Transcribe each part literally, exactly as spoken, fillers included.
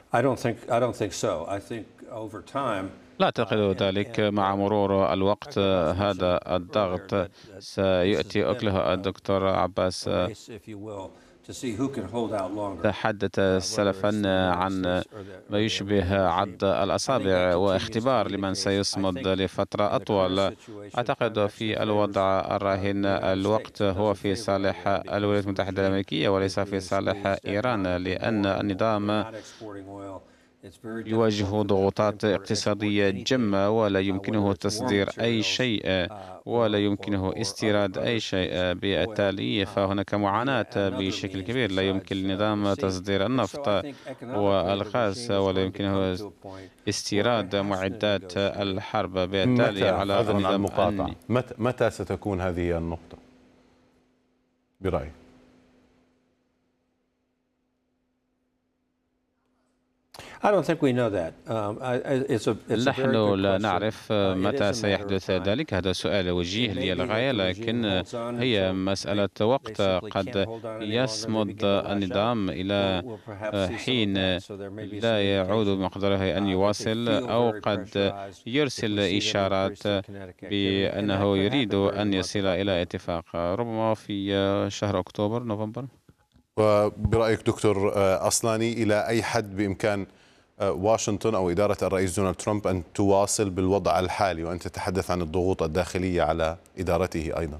I don't think I don't think so. I think over time, لا uh, أعتقد and ذلك. and مع uh, مرور الوقت Doctor Abbas mentioned هذا earlier الضغط that that this has سيؤتي been أكله. uh, الدكتور a عباس race, if you will, to see who can hold out longer, تحدث uh, whether it's سلفا the United عن States or the ما or the Iranian يشبه regime. عض I think that الأصابع continues to واختبار be the لمن case. I سيصمد think لفترة in the current أطول. situation, time أعتقد actually في favors الوضع uh, الراهن the United الوقت States. It هو doesn't في favor صالح Iran because الولايات the المتحدة regime الأمريكية is وليس في being صالح squeezed إيران، economically لأن more and more. They're النظام not exporting oil. It's very difficult يواجه for them to ضغوطات import export اقتصادية anything, جمة، ولا uh, whether يمكنه it's war تصدير أي materials شيء uh, ولا or or يمكنه or other استيراد other أي things, شيء. oil. بالتالي Um, فهناك via معاناة another بشكل means كبير. لا يمكن besides uh, the للنظام sea. تصدير And so I النفط think economically the والغاز، regime is ولا going to come يمكنه to a point where it استيراد has to معدات negotiate. الحرب. بالتالي متى، على عذرا عن النظام المقاطعة، أن متى متى ستكون هذه النقطة برأيك؟ I don't think we know that. Um, I, I- it's a it's a very نحن good لا question. نعرف Uh, it is متى a matter of سيحدث time. ذلك. هذا سؤال It وجيه may لي be that للغاية، the regime لكن holds on هي until they مسألة they وقت. simply can't قد hold on any longer and they يصمد begin to lash out. النظام We'll, إلى we'll perhaps see some of حين that. So there may be some لا يعود indication بمقدره أن uh, that they يواصل، feel أو very قد pressurized if يرسل we see them إشارات increase their kinetic activity, and that بأنه could يريد happen during the أن month يصل of إلى October. اتفاق ربما في شهر أكتوبر نوفمبر. وبرأيك دكتور أصلاني، إلى أي حد بإمكان واشنطن أو إدارة الرئيس دونالد ترامب أن تواصل بالوضع الحالي، وأن تتحدث عن الضغوط الداخلية على إدارته أيضا؟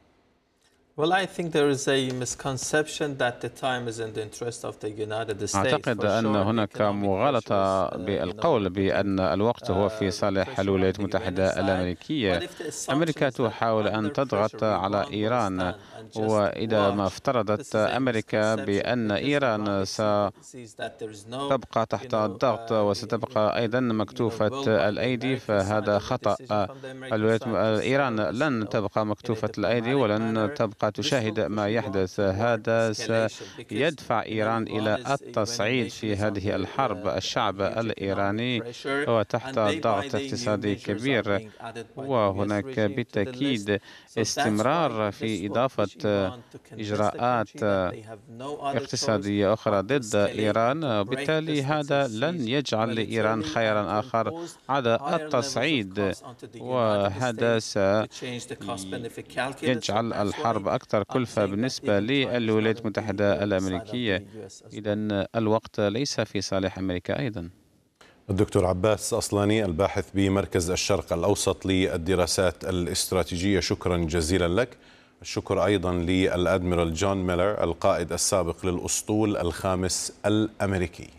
Well, I think there is a misconception that the time is in the interest of the United States. أعتقد For أن sure, the هناك economic مغالطة pressures, uh, you know, بالقول are putting بأن الوقت هو في uh, صالح pressure on الولايات the المتحدة Iranian side. الأمريكية. But if the assumption أمريكا is that تحاول أن under pressure, تضغط على Iran will إيران، stand and just وإذا ما watch, افترضت this is a أمريكا misconception بأن because إيران Iran sees ستبقى sees that there is no, you تحت know, الضغط uh, وستبقى أيضا you know, مكتوفة will by the الأيدي، American side فهذا or the خطأ. decision from the American الولايات side to إيران settle this, you لن know, تبقى in a مكتوفة الأيدي diplomatic ولن manner. تبقى This will تشاهد push ما Iran يحدث. toward هذا escalation because, سيدفع you know, إيران Iran إلى is the Iranian التصعيد nation في is هذه under الحرب. uh, الشعب huge economic الإيراني pressure, هو تحت and day by ضغط day new اقتصادي measures are كبير، being added by the U S وهناك regime to the list. بالتأكيد So that's why استمرار this في will push إضافة Iran to convince the إجراءات country that they have no other choice اقتصادية أخرى but to ضد escalate and إيران. to break the وبالتالي distance it هذا لن sees يجعل لإيران militarily and to خيارا آخر impose عدا higher levels of التصعيد، costs onto the United وهذا States to change the cost benefit calculus. So سيجعل that's why الحرب أكثر I'm كلفة saying that بالنسبة even time is not للولايات on the المتحدة uh, side of the الأمريكية. U S as well. إذن الوقت ليس في صالح أمريكا أيضا. الدكتور عباس أصلاني، الباحث بمركز الشرق الأوسط للدراسات الاستراتيجية، شكرا جزيلا لك. الشكر أيضا للأدميرال جون ميلر، القائد السابق للأسطول الخامس الأمريكي.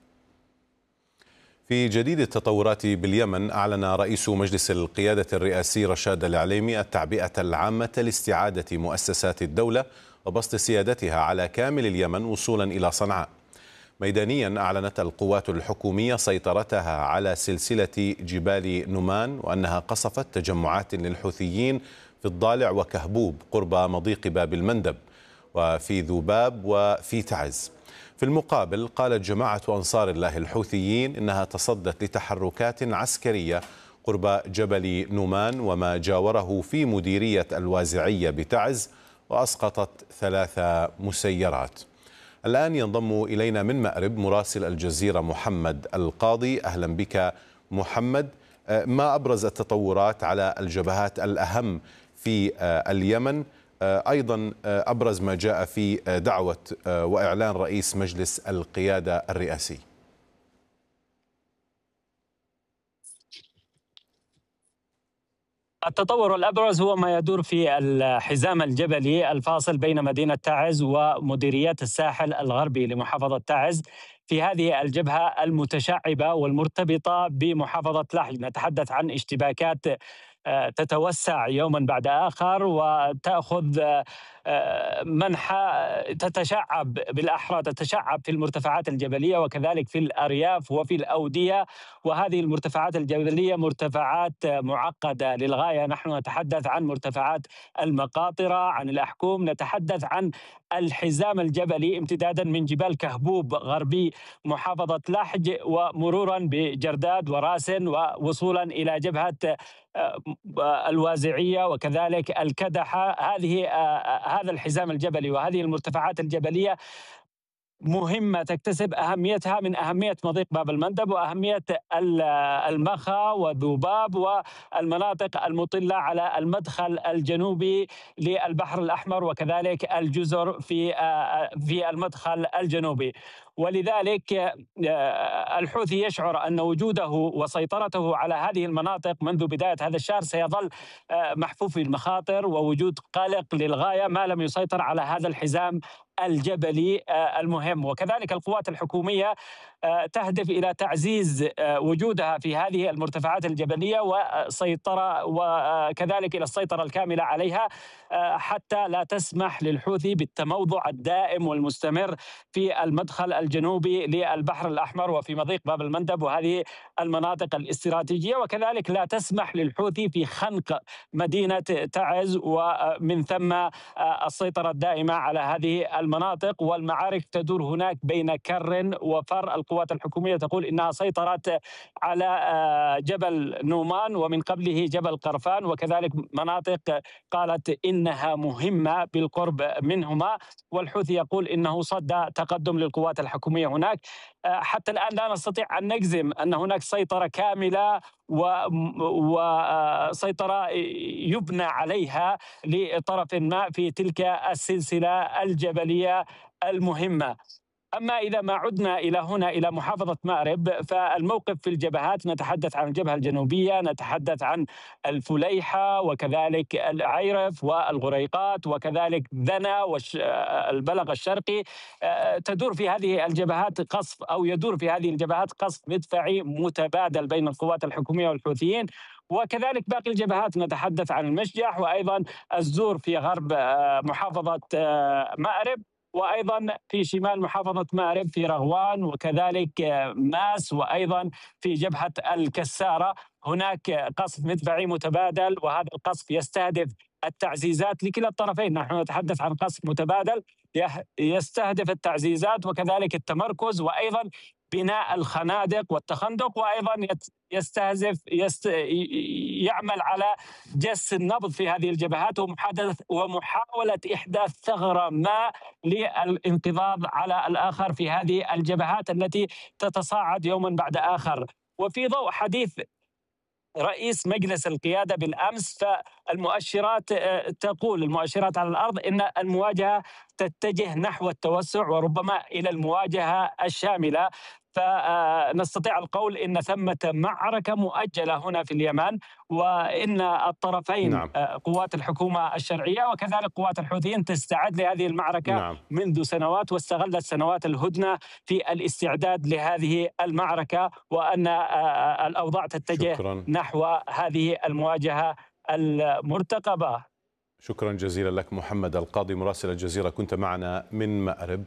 في جديد التطورات باليمن، أعلن رئيس مجلس القيادة الرئاسي رشاد العليمي التعبئة العامة لاستعادة مؤسسات الدولة وبسط سيادتها على كامل اليمن وصولا إلى صنعاء. ميدانيا، أعلنت القوات الحكومية سيطرتها على سلسلة جبال نومان، وأنها قصفت تجمعات للحوثيين في الضالع وكهبوب قرب مضيق باب المندب، وفي ذوباب وفي تعز. في المقابل، قالت جماعة أنصار الله الحوثيين إنها تصدت لتحركات عسكرية قرب جبل نومان وما جاوره في مديرية الوازعية بتعز، وأسقطت ثلاث مسيرات. الآن ينضم إلينا من مأرب مراسل الجزيرة محمد القاضي. أهلا بك محمد. ما أبرز التطورات على الجبهات الأهم في اليمن؟ أيضا أبرز ما جاء في دعوة وإعلان رئيس مجلس القيادة الرئاسي. التطور الأبرز هو ما يدور في الحزام الجبلي الفاصل بين مدينة تعز ومديريات الساحل الغربي لمحافظة تعز، في هذه الجبهة المتشعبة والمرتبطة بمحافظة لحج. نتحدث عن اشتباكات تتوسع يوما بعد آخر وتأخذ منحى، تتشعب بالأحرى، تتشعب في المرتفعات الجبلية وكذلك في الأرياف وفي الأودية. وهذه المرتفعات الجبلية مرتفعات معقدة للغاية. نحن نتحدث عن مرتفعات المقاطرة، عن الأحكوم، نتحدث عن الحزام الجبلي امتدادا من جبال كهبوب غربي محافظة لحج ومرورا بجرداد وراسن ووصولا إلى جبهة الوازعية وكذلك الكدحة. هذه هذا الحزام الجبلي وهذه المرتفعات الجبلية مهمة تكتسب أهميتها من أهمية مضيق باب المندب وأهمية المخا وذوباب والمناطق المطلة على المدخل الجنوبي للبحر الأحمر وكذلك الجزر في في المدخل الجنوبي. ولذلك الحوثي يشعر أن وجوده وسيطرته على هذه المناطق منذ بداية هذا الشهر سيظل محفوف بالمخاطر ووجود قلق للغاية ما لم يسيطر على هذا الحزام الجبلي المهم. وكذلك القوات الحكومية تهدف إلى تعزيز وجودها في هذه المرتفعات الجبلية وسيطرة وكذلك إلى السيطرة الكاملة عليها حتى لا تسمح للحوثي بالتموضع الدائم والمستمر في المدخل الجنوبي للبحر الأحمر وفي مضيق باب المندب وهذه المناطق الاستراتيجية، وكذلك لا تسمح للحوثي في خنق مدينة تعز ومن ثم السيطرة الدائمة على هذه المناطق. والمعارك تدور هناك بين كر وفر. القوات الحكومية تقول إنها سيطرت على جبل نومان ومن قبله جبل قرفان وكذلك مناطق قالت إنها مهمة بالقرب منهما، والحوثي يقول إنه صد تقدم للقوات الحكومية هناك. حتى الآن لا نستطيع أن نجزم أن هناك سيطرة كاملة وسيطرة يبنى عليها لطرف ما في تلك السلسلة الجبلية المهمة. أما إذا ما عدنا إلى هنا إلى محافظة مأرب فالموقف في الجبهات نتحدث عن الجبهة الجنوبية، نتحدث عن الفليحة وكذلك العيرف والغريقات وكذلك ذنا والبلغ الشرقي. تدور في هذه الجبهات قصف أو يدور في هذه الجبهات قصف مدفعي متبادل بين القوات الحكومية والحوثيين، وكذلك باقي الجبهات نتحدث عن المشجح وأيضا الزور في غرب محافظة مأرب وأيضا في شمال محافظة مأرب في رغوان وكذلك ماس وأيضا في جبهة الكسارة هناك قصف مدفعي متبادل، وهذا القصف يستهدف التعزيزات لكلا الطرفين. نحن نتحدث عن قصف متبادل يستهدف التعزيزات وكذلك التمركز وأيضا بناء الخنادق والتخندق، وأيضا يستهدف يست... يعمل على جس النبض في هذه الجبهات ومحاولة إحداث ثغرة ما للانقضاض على الآخر في هذه الجبهات التي تتصاعد يوما بعد آخر. وفي ضوء حديث رئيس مجلس القيادة بالأمس فالمؤشرات تقول المؤشرات على الأرض إن المواجهة تتجه نحو التوسع وربما إلى المواجهة الشاملة، فنستطيع القول إن ثمة معركة مؤجلة هنا في اليمن، وإن الطرفين نعم. قوات الحكومة الشرعية وكذلك قوات الحوثيين تستعد لهذه المعركة نعم. منذ سنوات، واستغلت سنوات الهدنة في الاستعداد لهذه المعركة، وأن الأوضاع تتجه شكرا. نحو هذه المواجهة المرتقبة. شكرا جزيلا لك محمد القاضي مراسل الجزيرة، كنت معنا من مأرب.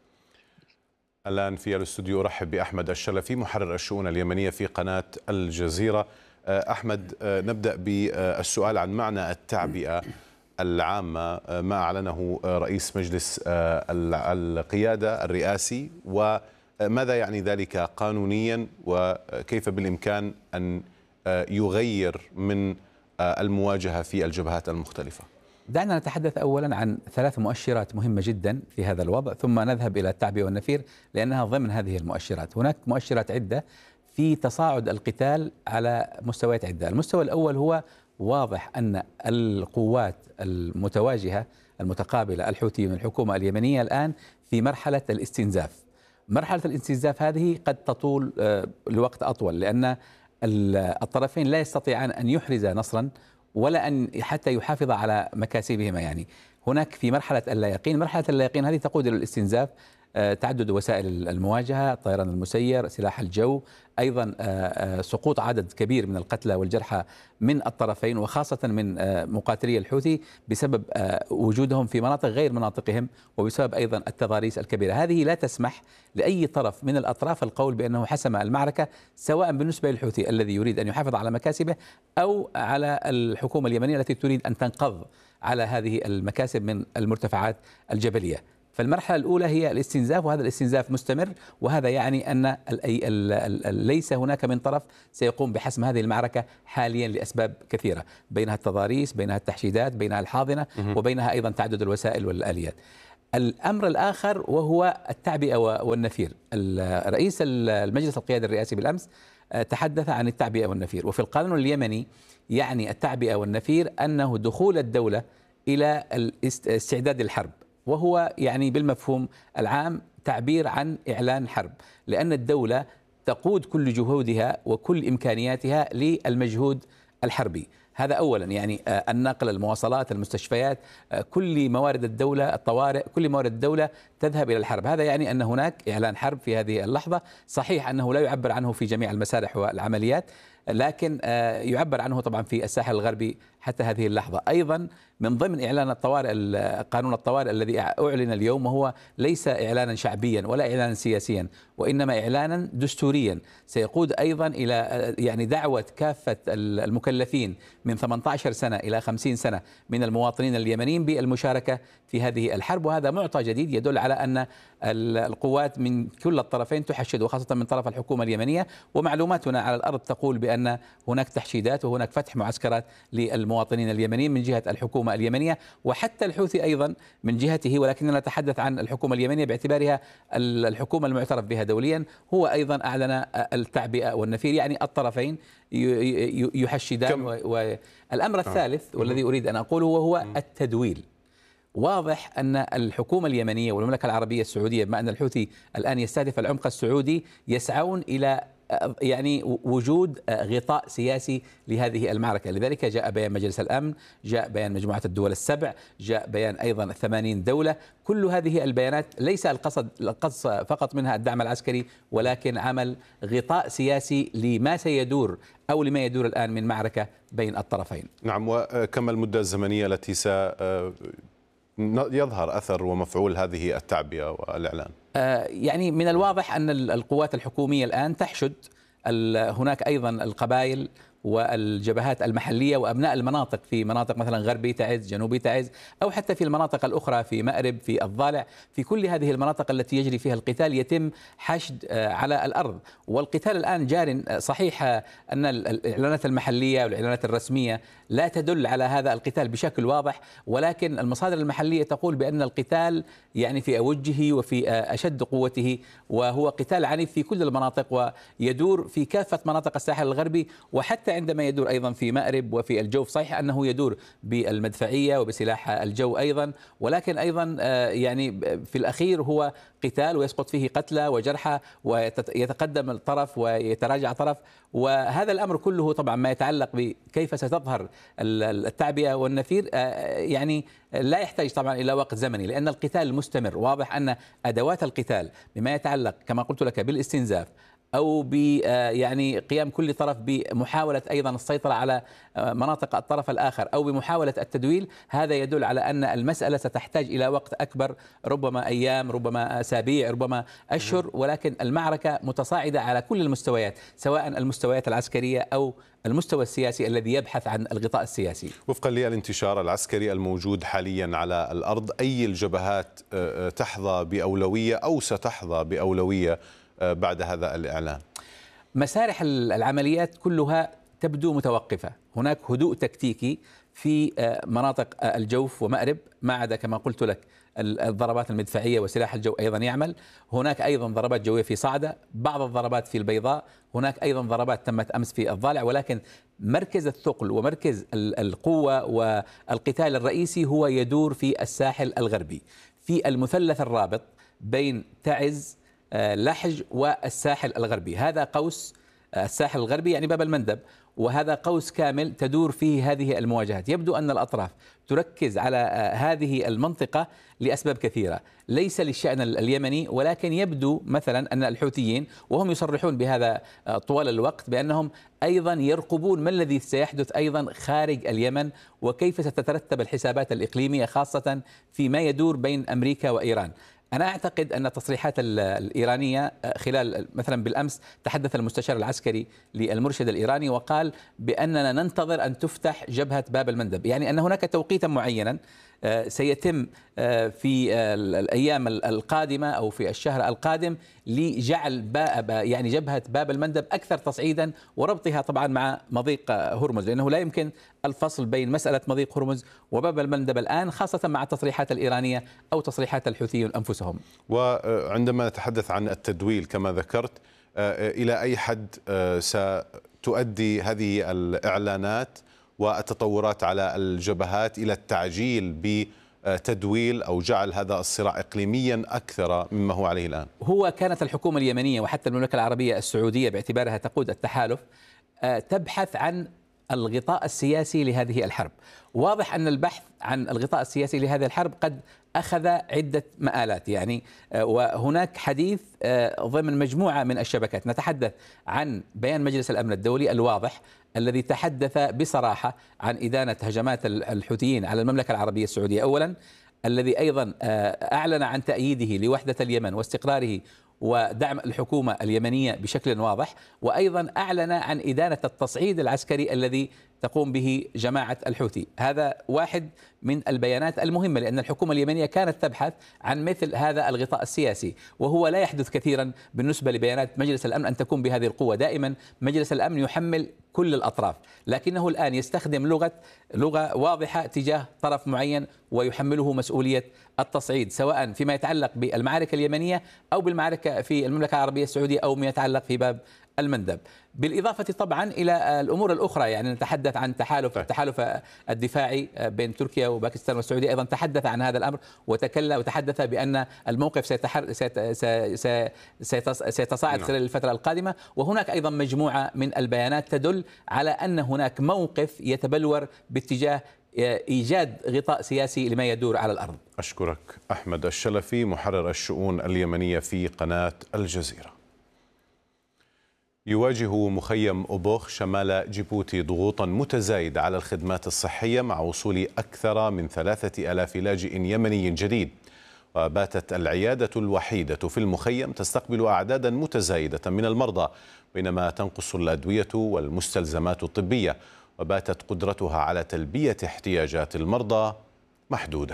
الآن في الاستوديو أرحب بأحمد الشلفي محرر الشؤون اليمنية في قناة الجزيرة. أحمد، نبدأ بالسؤال عن معنى التعبئة العامة ما أعلنه رئيس مجلس القيادة الرئاسي، وماذا يعني ذلك قانونيا وكيف بالإمكان أن يغير من المواجهة في الجبهات المختلفة؟ دعنا نتحدث أولا عن ثلاث مؤشرات مهمة جدا في هذا الوضع ثم نذهب إلى التعبئة والنفير لأنها ضمن هذه المؤشرات. هناك مؤشرات عدة في تصاعد القتال على مستويات عدة. المستوى الأول هو واضح أن القوات المتواجهة المتقابلة الحوثيين والحكومة اليمنية الآن في مرحلة الاستنزاف. مرحلة الاستنزاف هذه قد تطول لوقت أطول لأن الطرفين لا يستطيعان أن يحرزا نصرا ولا أن حتى يحافظ على مكاسبهما. يعني هناك في مرحلة اللا يقين، مرحلة اللا يقين هذه تقود إلى الاستنزاف، تعدد وسائل المواجهة، الطيران المسير، سلاح الجو، أيضا سقوط عدد كبير من القتلى والجرحى من الطرفين وخاصة من مقاتلي الحوثي بسبب وجودهم في مناطق غير مناطقهم وبسبب أيضا التضاريس الكبيرة. هذه لا تسمح لأي طرف من الأطراف القول بأنه حسم المعركة، سواء بالنسبة للحوثي الذي يريد أن يحافظ على مكاسبه أو على الحكومة اليمنية التي تريد أن تنقض على هذه المكاسب من المرتفعات الجبلية. فالمرحلة الأولى هي الاستنزاف، وهذا الاستنزاف مستمر، وهذا يعني أن ليس هناك من طرف سيقوم بحسم هذه المعركة حاليا لأسباب كثيرة، بينها التضاريس، بينها التحشيدات، بينها الحاضنة، وبينها أيضا تعدد الوسائل والآليات. الأمر الآخر وهو التعبئة والنفير. رئيس المجلس القيادي الرئاسي بالأمس تحدث عن التعبئة والنفير، وفي القانون اليمني يعني التعبئة والنفير أنه دخول الدولة إلى الاستعداد للحرب، وهو يعني بالمفهوم العام تعبير عن إعلان حرب، لأن الدولة تقود كل جهودها وكل إمكانياتها للمجهود الحربي. هذا أولا، يعني النقل، المواصلات، المستشفيات، كل موارد الدولة، الطوارئ، كل موارد الدولة تذهب إلى الحرب. هذا يعني أن هناك إعلان حرب في هذه اللحظة. صحيح أنه لا يعبر عنه في جميع المسارح والعمليات، لكن يعبر عنه طبعا في الساحل الغربي حتى هذه اللحظة. أيضا من ضمن إعلان الطوارئ قانون الطوارئ الذي أعلن اليوم، وهو ليس إعلانا شعبيا ولا إعلانا سياسيا، وإنما إعلانا دستوريا سيقود أيضا إلى يعني دعوة كافة المكلفين من ثمانية عشر سنة إلى خمسين سنة من المواطنين اليمنيين بالمشاركة في هذه الحرب. وهذا معطى جديد يدل على أن القوات من كل الطرفين تحشد، وخاصة من طرف الحكومة اليمنية. ومعلوماتنا على الأرض تقول بأن هناك تحشيدات وهناك فتح معسكرات للمواطنين اليمنيين من جهة الحكومة اليمنية، وحتى الحوثي أيضا من جهته، ولكننا نتحدث عن الحكومة اليمنية باعتبارها الحكومة المعترف بها دوليا. هو أيضا أعلن التعبئة والنفير، يعني الطرفين يحشدان. والأمر الثالث والذي أريد أن أقوله وهو التدويل. واضح أن الحكومة اليمنية والمملكة العربية السعودية، بما أن الحوثي الآن يستهدف العمق السعودي، يسعون إلى يعني وجود غطاء سياسي لهذه المعركة. لذلك جاء بيان مجلس الأمن، جاء بيان مجموعة الدول السبع، جاء بيان أيضا ثمانين دولة. كل هذه البيانات ليس القصد القصد فقط منها الدعم العسكري، ولكن عمل غطاء سياسي لما سيدور أو لما يدور الآن من معركة بين الطرفين. نعم. وكما المدة الزمنية التي س يظهر أثر ومفعول هذه التعبئة والإعلان؟ يعني من الواضح أن القوات الحكومية الآن تحشد. هناك أيضا القبائل والجبهات المحلية وأبناء المناطق في مناطق مثلا غربي تعز، جنوبي تعز، أو حتى في المناطق الأخرى في مأرب، في الضالع، في كل هذه المناطق التي يجري فيها القتال يتم حشد على الأرض. والقتال الآن جار. صحيح أن الإعلانات المحلية والإعلانات الرسمية لا تدل على هذا القتال بشكل واضح، ولكن المصادر المحلية تقول بأن القتال يعني في أوجه وفي أشد قوته، وهو قتال عنيف في كل المناطق ويدور في كافة مناطق الساحل الغربي، وحتى عندما يدور أيضا في مأرب وفي الجوف. صحيح أنه يدور بالمدفعية وبسلاح الجو أيضا، ولكن أيضا يعني في الأخير هو قتال ويسقط فيه قتلى وجرحى، ويتقدم الطرف ويتراجع طرف. وهذا الأمر كله طبعا ما يتعلق بكيف ستظهر التعبئة والنفير يعني لا يحتاج طبعا إلى وقت زمني، لأن القتال مستمر. واضح أن أدوات القتال بما يتعلق كما قلت لك بالاستنزاف أو ب يعني قيام كل طرف بمحاولة أيضا السيطرة على مناطق الطرف الآخر أو بمحاولة التدويل، هذا يدل على أن المسألة ستحتاج إلى وقت أكبر، ربما أيام، ربما أسابيع، ربما أشهر. ولكن المعركة متصاعدة على كل المستويات، سواء المستويات العسكرية أو المستوى السياسي الذي يبحث عن الغطاء السياسي. وفقا للانتشار العسكري الموجود حاليا على الأرض، أي الجبهات تحظى بأولوية أو ستحظى بأولوية بعد هذا الإعلان؟ مسارح العمليات كلها تبدو متوقفة. هناك هدوء تكتيكي في مناطق الجوف ومأرب، ما عدا كما قلت لك الضربات المدفعية وسلاح الجو أيضا يعمل. هناك أيضا ضربات جوية في صعدة، بعض الضربات في البيضاء، هناك أيضا ضربات تمت أمس في الضالع. ولكن مركز الثقل ومركز القوة والقتال الرئيسي هو يدور في الساحل الغربي، في المثلث الرابط بين تعز، لحج والساحل الغربي. هذا قوس الساحل الغربي يعني باب المندب، وهذا قوس كامل تدور فيه هذه المواجهات. يبدو أن الأطراف تركز على هذه المنطقة لأسباب كثيرة، ليس للشأن اليمني، ولكن يبدو مثلا أن الحوثيين وهم يصرحون بهذا طوال الوقت بأنهم أيضا يرقبون ما الذي سيحدث أيضا خارج اليمن، وكيف ستترتب الحسابات الإقليمية خاصة فيما يدور بين أمريكا وإيران. أنا أعتقد أن التصريحات الإيرانية خلال مثلا بالأمس تحدث المستشار العسكري للمرشد الإيراني وقال بأننا ننتظر أن تفتح جبهة باب المندب، يعني أن هناك توقيتا معينا سيتم في الأيام القادمة أو في الشهر القادم لجعل باب يعني جبهة باب المندب أكثر تصعيدا وربطها طبعا مع مضيق هرمز، لأنه لا يمكن الفصل بين مسألة مضيق هرمز وباب المندب الآن، خاصة مع التصريحات الإيرانية أو تصريحات الحوثيين أنفسهم. وعندما نتحدث عن التدويل كما ذكرت، إلى أي حد ستؤدي هذه الإعلانات والتطورات على الجبهات إلى التعجيل بتدويل أو جعل هذا الصراع إقليميا أكثر مما هو عليه الآن؟ هو كانت الحكومة اليمنية وحتى المملكة العربية السعودية باعتبارها تقود التحالف تبحث عن الغطاء السياسي لهذه الحرب. واضح أن البحث عن الغطاء السياسي لهذه الحرب قد أخذ عدة مآلات، يعني وهناك حديث ضمن مجموعة من الشبكات. نتحدث عن بيان مجلس الأمن الدولي الواضح الذي تحدث بصراحة عن إدانة هجمات الحوثيين على المملكة العربية السعودية أولا، الذي أيضا أعلن عن تأييده لوحدة اليمن واستقراره ودعم الحكومة اليمنية بشكل واضح، وأيضا أعلن عن إدانة التصعيد العسكري الذي تقوم به جماعة الحوثي. هذا واحد من البيانات المهمة، لأن الحكومة اليمنية كانت تبحث عن مثل هذا الغطاء السياسي، وهو لا يحدث كثيرا بالنسبة لبيانات مجلس الأمن أن تكون بهذه القوة. دائما مجلس الأمن يحمل كل الأطراف، لكنه الآن يستخدم لغة لغة واضحة تجاه طرف معين ويحمله مسؤولية التصعيد، سواء فيما يتعلق بالمعارك اليمنية أو بالمعارك في المملكة العربية السعودية أو ما يتعلق في باب المندب، بالإضافة طبعا إلى الأمور الأخرى. يعني نتحدث عن تحالف التحالف الدفاعي بين تركيا وباكستان والسعودية، أيضا تحدث عن هذا الأمر وتكلم وتحدث بأن الموقف سيتحر سيتصاعد خلال الفترة القادمة. وهناك أيضا مجموعة من البيانات تدل على أن هناك موقف يتبلور باتجاه إيجاد غطاء سياسي لما يدور على الأرض. أشكرك أحمد الشلفي، محرر الشؤون اليمنية في قناة الجزيرة. يواجه مخيم أوبوخ شمال جيبوتي ضغوطا متزايدة على الخدمات الصحية مع وصول أكثر من ثلاثة آلاف لاجئ يمني جديد، وباتت العيادة الوحيدة في المخيم تستقبل أعدادا متزايدة من المرضى، بينما تنقص الأدوية والمستلزمات الطبية، وباتت قدرتها على تلبية احتياجات المرضى محدودة.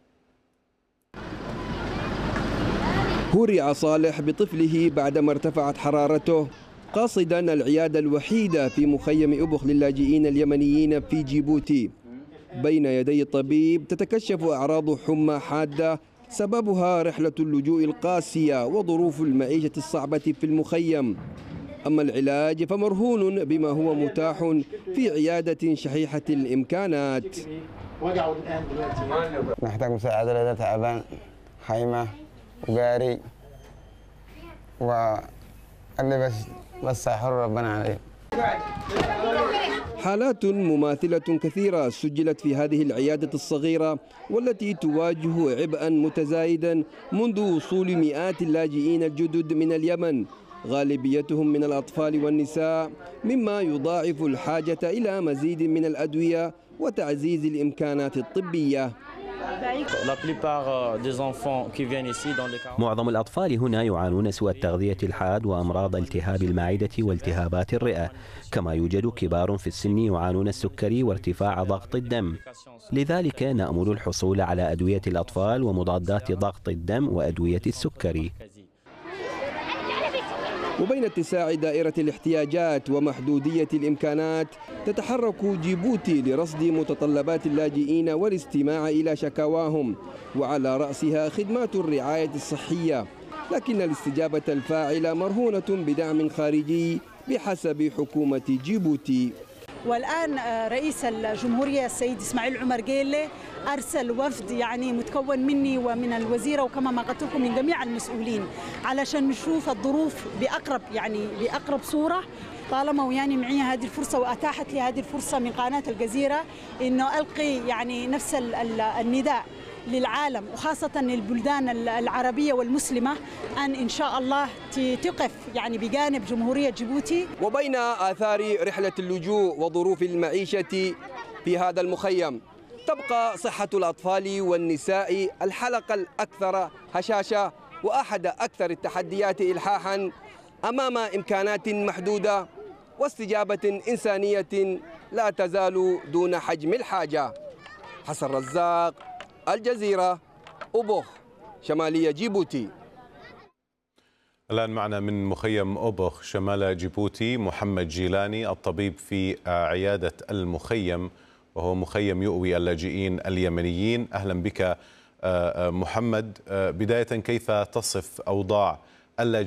هورع صالح بطفله بعدما ارتفعت حرارته قاصدا العيادة الوحيدة في مخيم أوبوخ للاجئين اليمنيين في جيبوتي. بين يدي الطبيب تتكشف أعراض حمى حادة سببها رحلة اللجوء القاسية وظروف المعيشة الصعبة في المخيم. أما العلاج فمرهون بما هو متاح في عيادة شحيحة الإمكانات. نحتاج مساعدة لدى تعبان، خيمة وقاري واللي بس بس يحر ربنا عليه. حالات مماثلة كثيرة سجلت في هذه العيادة الصغيرة والتي تواجه عبئا متزايدا منذ وصول مئات اللاجئين الجدد من اليمن، غالبيتهم من الأطفال والنساء، مما يضاعف الحاجة إلى مزيد من الأدوية وتعزيز الإمكانات الطبية. معظم الأطفال هنا يعانون سوء التغذية الحاد وأمراض التهاب المعدة والتهابات الرئة، كما يوجد كبار في السن يعانون السكري وارتفاع ضغط الدم. لذلك نأمل الحصول على أدوية الأطفال ومضادات ضغط الدم وأدوية السكري. وبين اتساع دائرة الاحتياجات ومحدودية الإمكانات تتحرك جيبوتي لرصد متطلبات اللاجئين والاستماع إلى شكاواهم، وعلى رأسها خدمات الرعاية الصحية، لكن الاستجابة الفاعلة مرهونة بدعم خارجي بحسب حكومة جيبوتي. والآن رئيس الجمهورية السيد إسماعيل عمر جيلة أرسل وفد يعني متكون مني ومن الوزيرة وكما ما قلت لكم من جميع المسؤولين علشان نشوف الظروف بأقرب يعني بأقرب صورة. طالما وياني معي هذه الفرصة وأتاحت لي هذه الفرصة من قناة الجزيرة إنه ألقي يعني نفس النداء للعالم وخاصة البلدان العربية والمسلمة أن إن شاء الله تقف يعني بجانب جمهورية جيبوتي. وبين آثار رحلة اللجوء وظروف المعيشة في هذا المخيم تبقى صحة الأطفال والنساء الحلقة الأكثر هشاشة وأحد أكثر التحديات إلحاحا أمام إمكانات محدودة واستجابة إنسانية لا تزال دون حجم الحاجة. حسن رزاق، الجزيرة، أبوخ، شمالية جيبوتي. الآن معنا من مخيم أبوخ شمال جيبوتي محمد جيلاني، الطبيب في عيادة المخيم، وهو مخيم يؤوي اللاجئين اليمنيين. أهلا بك محمد. بداية، كيف تصف أوضاع اللاجئين